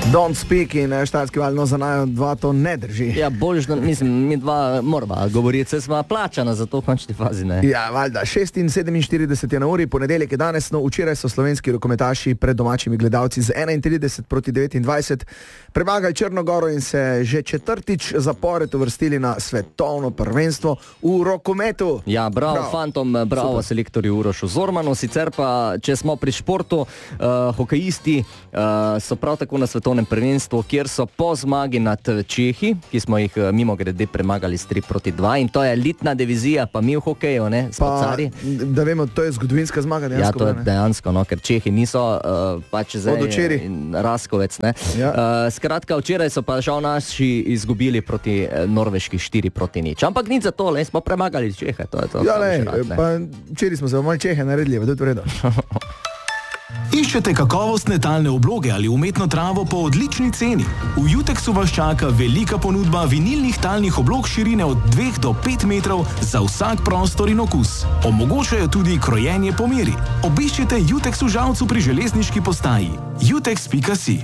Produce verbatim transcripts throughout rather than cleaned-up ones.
Don't speak in štajerski val, no za naj dva to ne drži. Ja, boljš, mislim, mi dva morava govoriti, se smo plačana za to v končni fazi, ne? Ja, valjda, šest in sedeminštirideset je na uri, ponedeljek je danes, no včeraj so slovenski rokometaši pred domačimi gledalci z enaintrideset proti devetindvajset premagali Črnogoro in se že četrtič zapored uvrstili na svetovno prvenstvo v rokometu. Ja, bravo, bravo. fantom, bravo Super. selektorju Urošu Zormanu, sicer pa, če smo pri športu, uh, hokejisti uh, so prav tako na svetovnem prvenstvu, kjer so po zmagi nad Čehi, ki smo jih mimo grede premagali s tri proti dva, in to je elitna divizija, pa mi v hokeju, ne, spacari. Da vemo, to je zgodovinska zmaga dejansko. Ja, to je ne? dejansko, no, ker Čehi niso uh, pač zdaj in Raskovec, ne. Ja. Uh, skratka, včeraj so pa žal naši izgubili proti Norveški štiri proti nič. Ampak nič za to, le, smo premagali Čehe, to je to. Ja, le, rad, ne. Pa včeraj smo se malo Čehe naredili, to je v redu. Iščete kakovostne talne obloge ali umetno travo po odlični ceni? V Jutexu vas čaka velika ponudba vinilnih talnih oblog širine od dveh do pet metrov za vsak prostor in okus. Omogočajo tudi krojenje po meri. Obiščite Jutex v Žalcu pri železniški postaji. jutex pika si.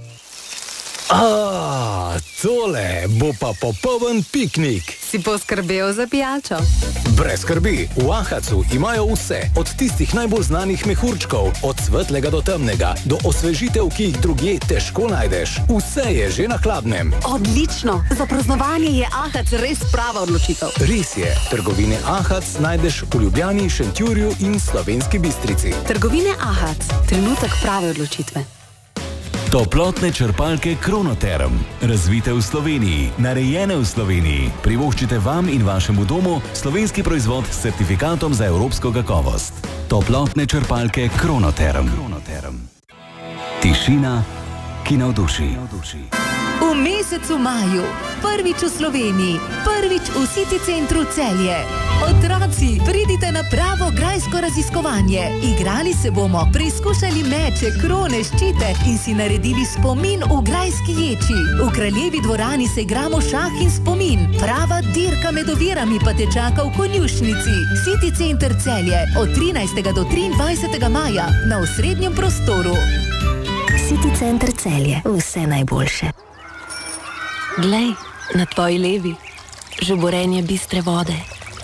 A, tole bo pa popoln piknik. Si poskrbel za pijačo? Brez skrbi, v Ahacu imajo vse, od tistih najbolj znanih mehurčkov, od svetlega do temnega, do osvežitev, ki jih drugje težko najdeš. Vse je že na hladnem. Odlično, za praznovanje je Ahac res prava odločitev. Res je, trgovine Ahac najdeš v Ljubljani, Šentjurju in Slovenski Bistrici. Trgovine Ahac, trenutek prave odločitve. Toplotne črpalke Kronoterm. Razvite v Sloveniji, narejene v Sloveniji. Privoščite vam in vašemu domu slovenski proizvod s certifikatom za evropsko kakovost. Toplotne črpalke Kronoterm. Kronoterm. Tišina, ki navduši. V mesecu maju, prvič v Sloveniji, prvič v City centru Celje. Otroci, pridite na pravo grajsko raziskovanje. Igrali se bomo, preizkušali meče, krone, ščite in si naredili spomin v grajski ječi. V Kraljevi dvorani se igramo šah in spomin. Prava dirka med ovirami pa te čaka v konjušnici. City center Celje od trinajstega do triindvajsetega maja na osrednjem prostoru. City center Celje, vse najboljše. Glej, na tvoji levi, žuborenje bistre vode.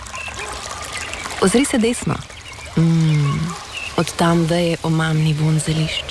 Ozri se desno. Mm, od tam veje omamni vonj zelišč.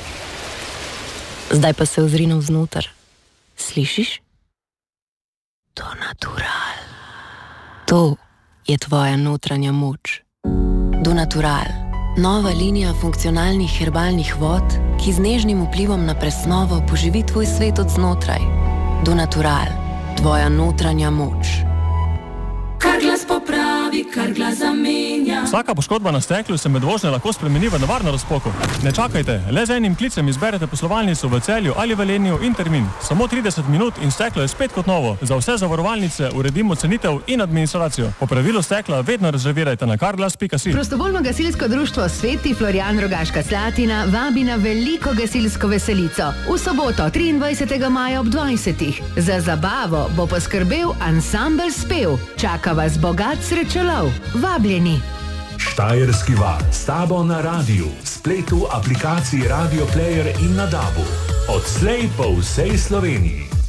Zdaj pa se ozri navznoter. Slišiš? To natural. To je tvoja notranja moč. Do natural. Nova linija funkcionalnih herbalnih vod, ki z nežnim vplivom na presnovo poživi tvoj svet od znotraj. Do natural, tvoja notranja moč. Kar glas popravi, kar glas zamenja. Vsaka poškodba na steklu se med vožnjo lahko spremeni v nevarno razpoko. Ne čakajte, le z enim klicem izberete poslovalnico v Celju ali Velenju in termin. Samo trideset minut in steklo je spet kot novo. Za vse zavarovalnice uredimo cenitev in administracijo. Po pravilu stekla vedno rezervirajte na karglas pika si. Prostovoljno gasilsko društvo Sveti Florjan Rogaška Slatina vabi na veliko gasilsko veselico. V soboto, triindvajsetega maja ob dvajsetih. Za zabavo bo poskrbel ansambel Spev. Čaka vas bogat srečolov. Vabljeni. Štajerski val, s tabo na radiju, spletu, aplikaciji Radio Player in na dabu. Odslej po vsej Sloveniji.